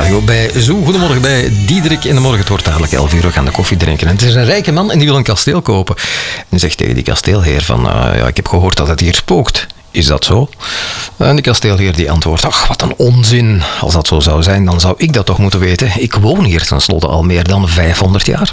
Radio bij Zo. Goedemorgen bij Diederik in de morgen. Het wordt dadelijk 11 uur. We gaan de koffie drinken. En het is een rijke man en die wil een kasteel kopen. En zegt tegen die kasteelheer van... ik heb gehoord dat het hier spookt. Is dat zo? En de kasteelheer die antwoordt... Ach, wat een onzin. Als dat zo zou zijn, dan zou ik dat toch moeten weten. Ik woon hier tenslotte al meer dan 500 jaar.